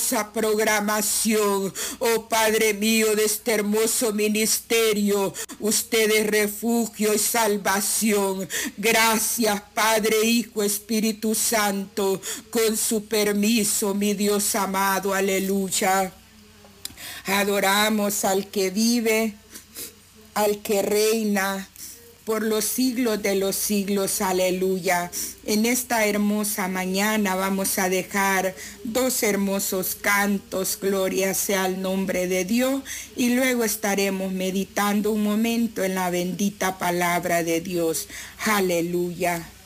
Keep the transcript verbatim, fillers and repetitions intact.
hermosa programación. Oh Padre mío, de este hermoso ministerio, usted es refugio y salvación. Gracias, Padre, Hijo, Espíritu Santo, con su permiso, mi Dios amado, aleluya. Adoramos al que vive, al que reina por los siglos de los siglos, aleluya. En esta hermosa mañana vamos a dejar dos hermosos cantos, gloria sea al nombre de Dios, y luego estaremos meditando un momento en la bendita palabra de Dios, aleluya.